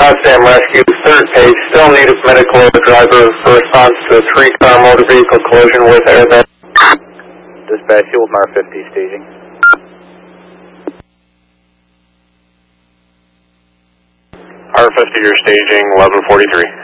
Potsdam Rescue, third page, still need a medical driver for response to a 3-car motor vehicle collision with airbag. Dispatch, Mar 50 staging. R50, you're staging 1143.